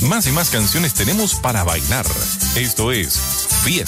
más y más canciones tenemos para bailar. Esto es Fiesta.